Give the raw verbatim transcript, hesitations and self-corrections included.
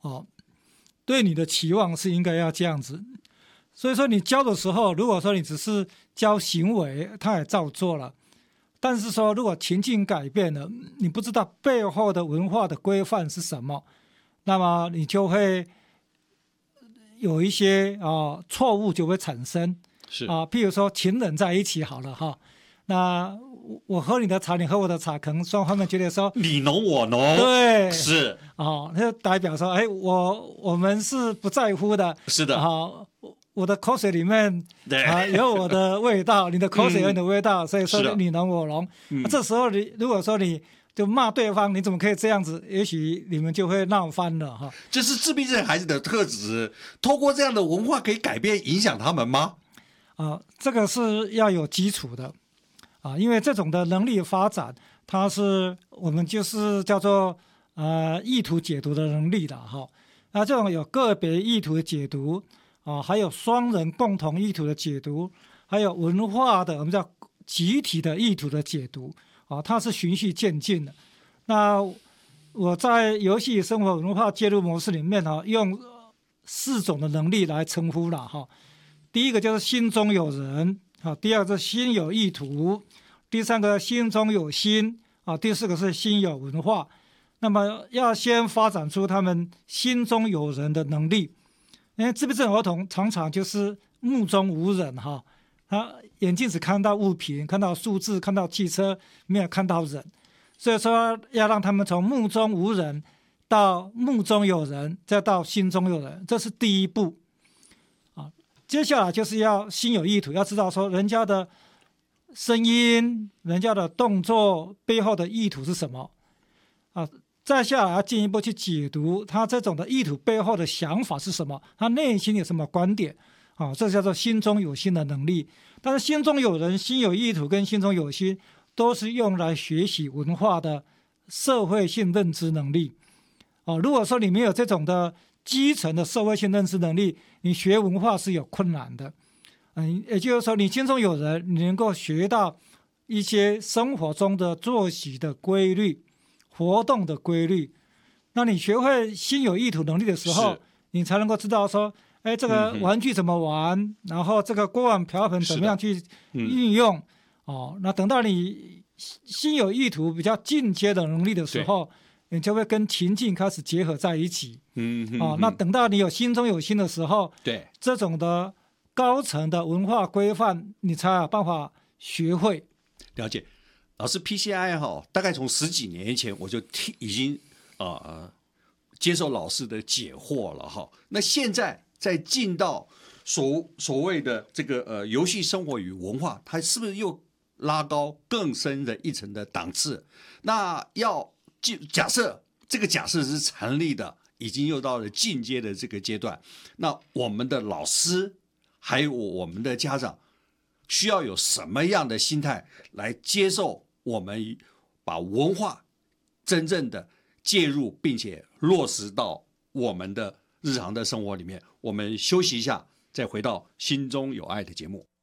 哦，对你的期望是应该要这样子。所以说你教的时候，如果说你只是教行为，他也照做了，但是说如果情境改变了，你不知道背后的文化的规范是什么，那么你就会有一些啊错误就会产生。 是啊，譬如说情人在一起好了哈，那我喝你的茶，你喝我的茶，可能双方面觉得说你浓我浓， 对， 是哦，那就代表说，哎，我我们是不在乎的， 是的， 啊，我的口水里面对啊有我的味道，你的口水有你的味道，嗯、所以说你浓我浓。 嗯这时候你如果说你就骂对方，你怎么可以这样子？也许你们就会闹翻了哈。 这是自闭症孩子的特质，透过这样的文化可以改变影响他们吗？ 啊，这个是要有基础的啊，因为这种的能力发展，它是我们就是叫做呃意图解读的能力的哈。那这种有个别意图的解读啊，还有双人共同意图的解读，还有文化的我们叫集体的意图的解读啊，它是循序渐进的。那我在游戏生活文化介入模式里面哈，用四种的能力来称呼了哈。第一个就是心中有人啊，第二个是心有意图，第三个心中有心啊，第四个是心有文化。那么要先发展出他们心中有人的能力，因为自闭症儿童常常就是目中无人哈，他眼睛只看到物品，看到数字，看到汽车，没有看到人，所以说要让他们从目中无人到目中有人，再到心中有人，这是第一步。接下来就是要心有意图，要知道说人家的声音、人家的动作背后的意图是什么啊？再下来要进一步去解读他这种的意图背后的想法是什么，他内心有什么观点啊？这叫做心中有心的能力。但是心中有人、心有意图跟心中有心都是用来学习文化的社会性认知能力啊。如果说你没有这种的基层的社会性认知能力，你学文化是有困难的。嗯，也就是说，你心中有人，你能够学到一些生活中的作息的规律、活动的规律。那你学会心有意图能力的时候，你才能够知道说，哎，这个玩具怎么玩，嗯、然后这个锅碗瓢盆怎么样去运用。嗯、哦，那等到你心有意图比较进阶的能力的时候，你就会跟情境开始结合在一起。 嗯哼哼哦，那等到你有心中有心的时候， 对这种的高层的文化规范，你才有办法学会。 了解，老师 P C I 哈，大概从十几年前我就听已经啊、呃、接受老师的解惑了哈。那现在再进到所所谓的这个呃游戏生活与文化，它是不是又拉高更深的一层的档次？那要假设这个假设是成立的。已经又到了进阶的这个阶段，那我们的老师还有我们的家长需要有什么样的心态来接受我们把文化真正的介入并且落实到我们的日常的生活里面？我们休息一下，再回到心中有爱的节目。